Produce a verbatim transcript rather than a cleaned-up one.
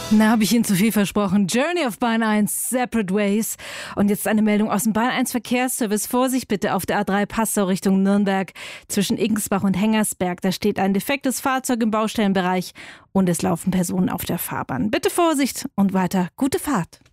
Na, habe ich Ihnen zu viel versprochen. Journey of Bahn eins, Separate Ways. Und jetzt eine Meldung aus dem Bahn eins Verkehrsservice. Vorsicht bitte auf der A drei Passau Richtung Nürnberg zwischen Igensbach und Hengersberg. Da steht ein defektes Fahrzeug im Baustellenbereich und es laufen Personen auf der Fahrbahn. Bitte Vorsicht und weiter gute Fahrt.